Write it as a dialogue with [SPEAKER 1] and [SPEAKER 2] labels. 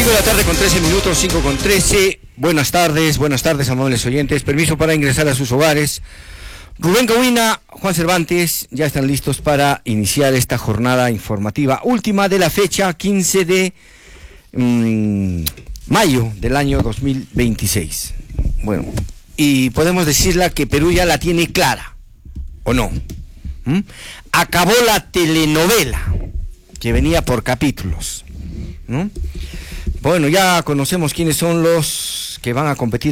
[SPEAKER 1] 5 de la tarde con 13 minutos, 5 con 13. Buenas tardes, amables oyentes. Permiso para ingresar a sus hogares. Rubén Cahuina, Juan Cervantes, ya están listos para iniciar esta jornada informativa última de la fecha 15 de mayo del año 2026. Bueno, y podemos decirla que Perú ya la tiene clara, ¿o no? Acabó la telenovela que venía por capítulos, ¿no? Bueno, ya conocemos quiénes son los que van a competir